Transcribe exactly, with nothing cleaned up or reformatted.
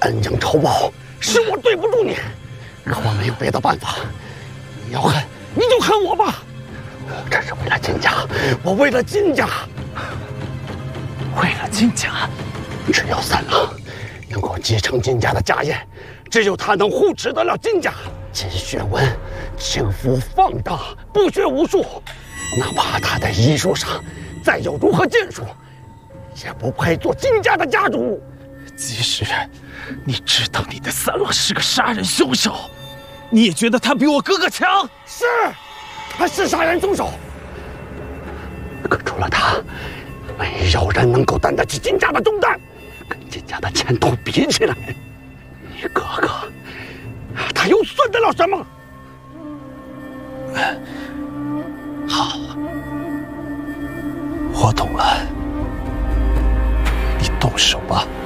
恩将仇报，是我对不住你，可我没有别的办法。你要恨，你就恨我吧。我这是为了金家，我为了金家， 为了金家， 只有三郎能够继承金家的家业，只有他能护持得了金家。金学文轻浮放荡，不学无术，哪怕他在医术上再有如何建树，也不配做金家的家主。 即使你知道你的三郎是个杀人凶手，你也觉得他比我哥哥强？ 是，他是杀人凶手。可除了他，没有人能够担得起金家的重担。跟金家的前途比起来，你哥哥，他又算得了什么？ 好，我懂了，你动手吧。